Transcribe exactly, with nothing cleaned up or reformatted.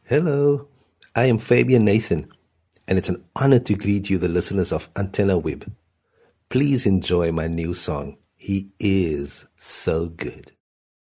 Hello, I am Fabian Nathan, and it's an honor to greet you, the listeners of Antenna Web. Please enjoy my new song, He Is So Good.